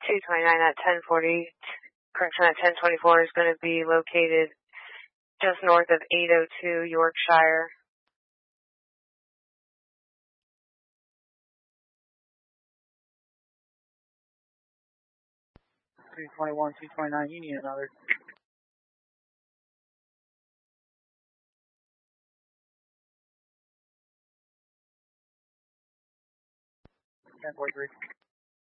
229 at 1040, correction at 1024 is going to be located just north of 802 Yorkshire. 221, 229, you need another. 1043.